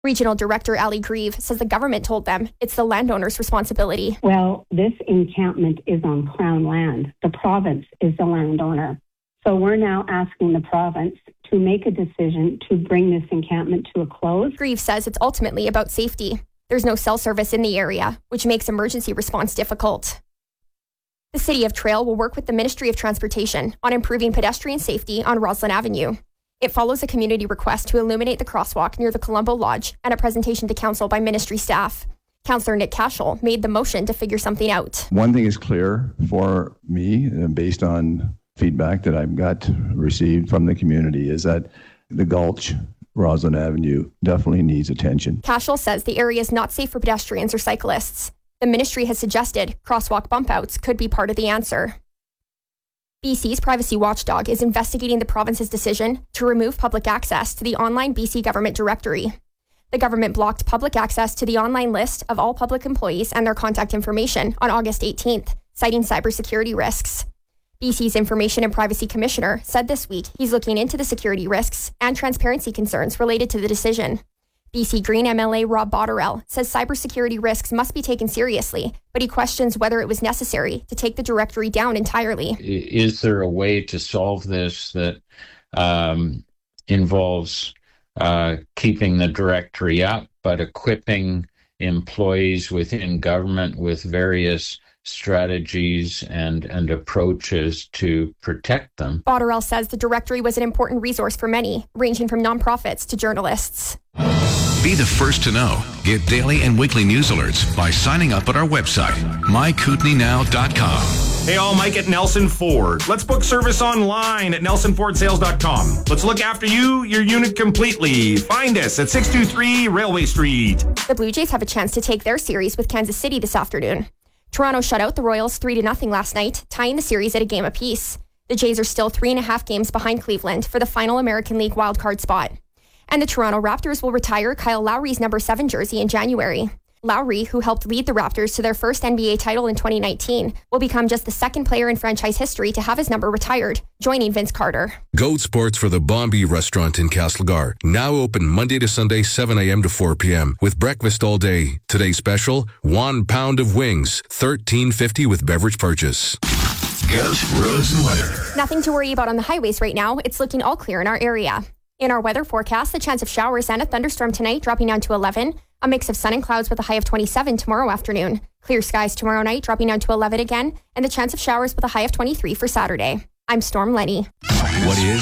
Regional Director Ali Grieve says the government told them it's the landowner's responsibility. Well, this encampment is on Crown land. The province is the landowner. So we're now asking the province to make a decision to bring this encampment to a close. Grieve says it's ultimately about safety. There's no cell service in the area, which makes emergency response difficult. The City of Trail will work with the Ministry of Transportation on improving pedestrian safety on Roslyn Avenue. It follows a community request to illuminate the crosswalk near the Colombo Lodge and a presentation to council by ministry staff. Councillor Nick Cashel made the motion to figure something out. One thing is clear for me, based on feedback that I've got received from the community, is that the Gulch, Roslyn Avenue, definitely needs attention. Cashel says the area is not safe for pedestrians or cyclists. The ministry has suggested crosswalk bump outs could be part of the answer. BC's privacy watchdog is investigating the province's decision to remove public access to the online BC government directory. The government blocked public access to the online list of all public employees and their contact information on August 18th, citing cybersecurity risks. BC's Information and Privacy Commissioner said this week he's looking into the security risks and transparency concerns related to the decision. BC Green MLA Rob Botterill says cybersecurity risks must be taken seriously, but he questions whether it was necessary to take the directory down entirely. Is there a way to solve this that involves keeping the directory up, but equipping employees within government with various strategies and approaches to protect them? Botterill says the directory was an important resource for many, ranging from nonprofits to journalists. Be the first to know. Get daily and weekly news alerts by signing up at our website, mykootenaynow.com. Hey all, Mike at Nelson Ford. Let's book service online at nelsonfordsales.com. Let's look after you, your unit completely. Find us at 623 Railway Street. The Blue Jays have a chance to take their series with Kansas City this afternoon. Toronto shut out the Royals 3-0 last night, tying the series at a game apiece. The Jays are still 3.5 games behind Cleveland for the final American League wildcard spot. And the Toronto Raptors will retire Kyle Lowry's number 7 jersey in January. Lowry, who helped lead the Raptors to their first NBA title in 2019, will become just the second player in franchise history to have his number retired, joining Vince Carter. Goat Sports for the Bombay restaurant in Castlegar. Now open Monday to Sunday, 7 a.m. to 4 p.m. with breakfast all day. Today's special, 1 pound of wings, $13.50 with beverage purchase. Goat roads and weather. Nothing to worry about on the highways right now. It's looking all clear in our area. In our weather forecast, the chance of showers and a thunderstorm tonight dropping down to 11. A mix of sun and clouds with a high of 27 tomorrow afternoon. Clear skies tomorrow night dropping down to 11 again. And the chance of showers with a high of 23 for Saturday. I'm Storm Lenny. What is